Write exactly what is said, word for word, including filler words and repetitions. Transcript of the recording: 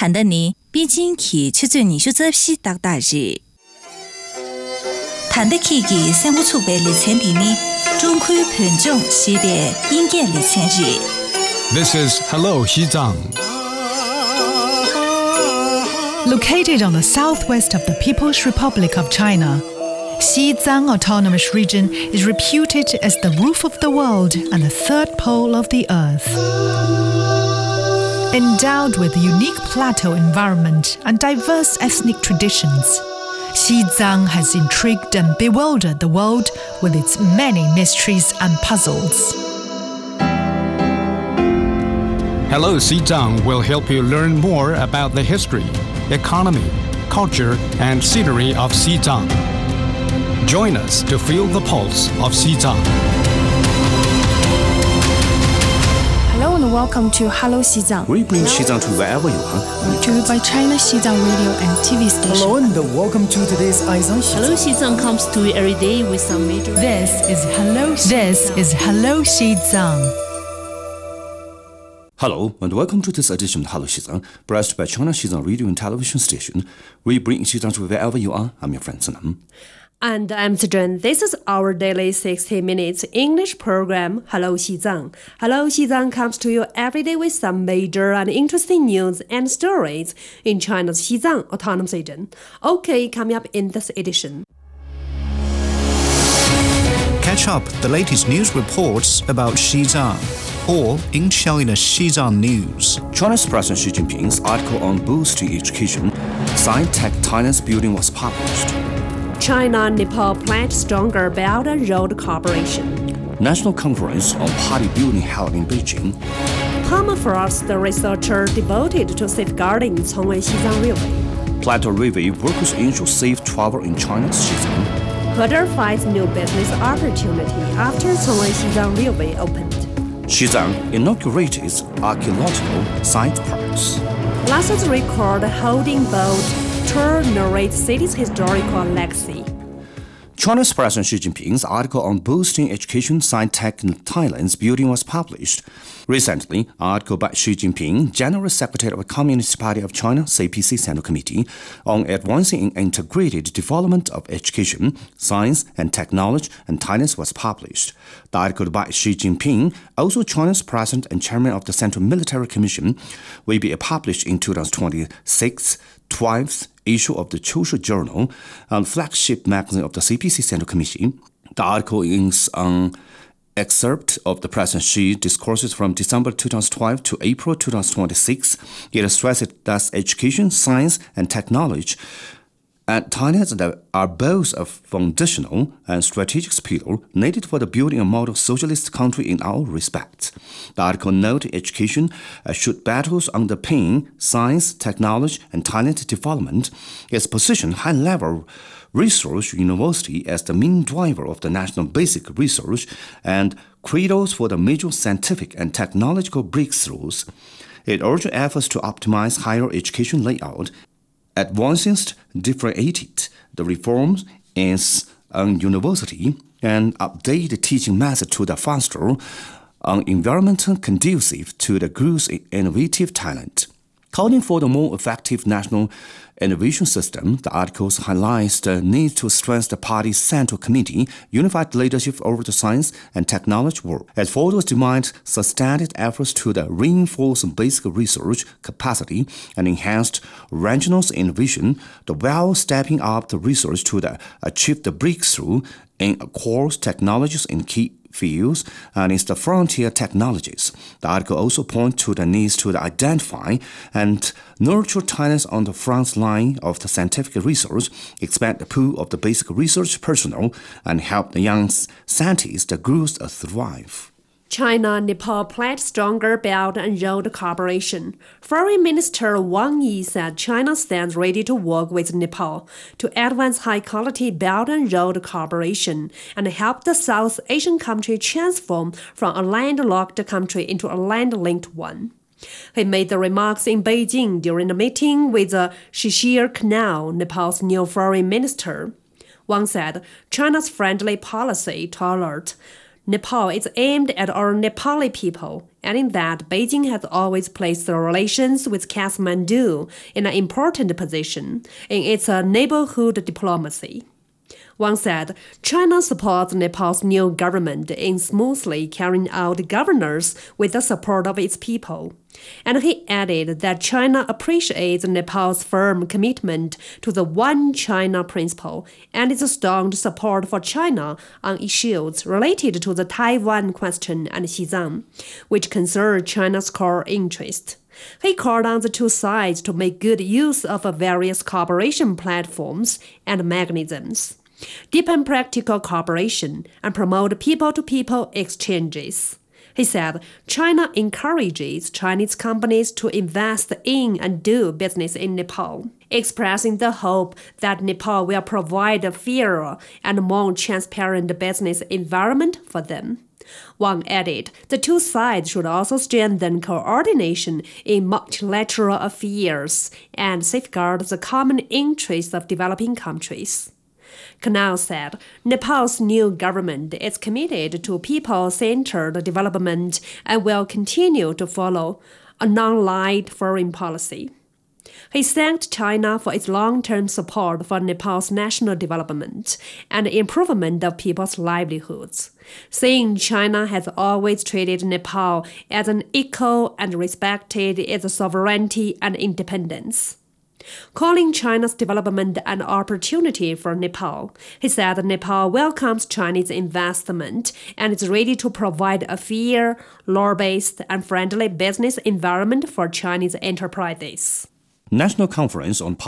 단단히 비진키 추준이 수접시 딱다지. 단대키기 생후축배 리cen티니 중쿠 편종 시대 인계 리cen지. This is Hello Xizang. Located on the southwest of the People's Republic of China, Xizang Autonomous Region is reputed as the roof of the world and the third pole of the earth. Endowed with a unique plateau environment and diverse ethnic traditions, Xizang has intrigued and bewildered the world with its many mysteries and puzzles. Hello Xizang will help you learn more about the history, economy, culture, and scenery of Xizang. Join us to feel the pulse of Xizang. Hello and welcome to Hello Xizang. We bring Xizang to wherever you are. Brought to you by China Xizang Radio and T V station. Hello and welcome to today's Aizang Xizang. Hello Xizang comes to you every day with some major... This is Hello Xizang. This is Hello Xizang. Hello and welcome to this edition of Hello Xizang, brought by China Xizang Radio and Television Station. We bring Xizang to wherever you are. I'm your friend Sanam. And I'm Zizhen. This is our daily sixty minutes English program, Hello Xizang. Hello Xizang comes to you every day with some major and interesting news and stories in China's Xizang Autonomous Region. Okay, coming up in this edition. Catch up the latest news reports about Xizang, or in China's Xizang News. China's President Xi Jinping's article on boosting education, Science Tech Talents Building was published. China and Nepal pledge stronger Belt and Road cooperation. National Conference on Party Building held in Beijing. Permafrost, the researcher devoted to safeguarding Congwei Xizang Railway. Plateau Railway workers ensure safe travel in China's Xizang. Qatar finds new business opportunity after Congwei Xizang Railway opened. Xizang inaugurated archaeological science parks. Last record holding boat tour narrates city's historical legacy. China's President Xi Jinping's article on boosting education, science, tech, and talents building was published. Recently, an article by Xi Jinping, General Secretary of the Communist Party of China, C P C Central Committee, on advancing integrated development of education, science, and technology and talents was published. The article by Xi Jinping, also China's President and Chairman of the Central Military Commission, will be published in twenty twenty-six, twelfth issue of the Social Journal, and flagship magazine of the C P C Central Committee. The article is an excerpt of the President Xi discourses from December twenty twelve to April twenty twenty-six. It stresses that education, science, and technology and talents that are both a foundational and strategic pillar needed for the building a model socialist country in all respects. The article noted education uh, should battles underpin science, technology, and talent development. Its position high-level research university as the main driver of the national basic research and cradles for the major scientific and technological breakthroughs. It urged efforts to optimize higher education layout, advanced differentiated the reforms as a university, and update the teaching method to the faster an environment conducive to the growth in innovative talent. Calling for the more effective national innovation system, the articles highlights the need to strengthen the party's central committee, unified leadership over the science and technology work. As photos demand sustained efforts to the reinforce basic research capacity and enhanced regional innovation, the while stepping up the research to the achieve the breakthrough in core technologies in key fields and is the frontier technologies. The article also points to the needs to identify and nurture talents on the front line of the scientific research, expand the pool of the basic research personnel, and help the young scientists grow and thrive. China and Nepal pledged stronger Belt and Road cooperation. Foreign Minister Wang Yi said China stands ready to work with Nepal to advance high-quality Belt and Road cooperation and help the South Asian country transform from a landlocked country into a land-linked one. He made the remarks in Beijing during a meeting with Shishir Kanal, Nepal's new foreign minister. Wang said China's friendly policy toward Nepal is aimed at our Nepali people, adding that Beijing has always placed the relations with Kathmandu in an important position in its neighborhood diplomacy. Wang said China supports Nepal's new government in smoothly carrying out governance with the support of its people. And he added that China appreciates Nepal's firm commitment to the One China principle and its strong support for China on issues related to the Taiwan question and Xizang, which concern China's core interest. He called on the two sides to make good use of various cooperation platforms and mechanisms, deepen practical cooperation, and promote people-to-people exchanges. He said China encourages Chinese companies to invest in and do business in Nepal, expressing the hope that Nepal will provide a fairer and more transparent business environment for them. Wang added the two sides should also strengthen coordination in multilateral affairs and safeguard the common interests of developing countries. Kanal said Nepal's new government is committed to people-centered development and will continue to follow a non-aligned foreign policy. He thanked China for its long-term support for Nepal's national development and improvement of people's livelihoods, saying China has always treated Nepal as an equal and respected its sovereignty and independence. Calling China's development an opportunity for Nepal, he said Nepal welcomes Chinese investment and is ready to provide a fair, law-based, and friendly business environment for Chinese enterprises. National Conference on